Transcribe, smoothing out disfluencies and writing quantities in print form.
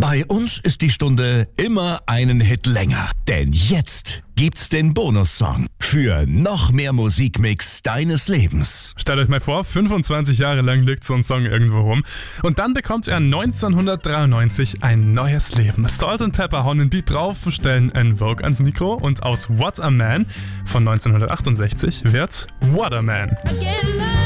Bei uns ist die Stunde immer einen Hit länger. Denn jetzt gibt's den Bonussong für noch mehr Musikmix deines Lebens. Stellt euch mal vor, 25 Jahre lang liegt so ein Song irgendwo rum. Und dann bekommt er 1993 ein neues Leben. Salt & Pepper hauen den Beat drauf, stellen En Vogue ans Mikro und aus What a Man von 1968 wird What a Man. Again.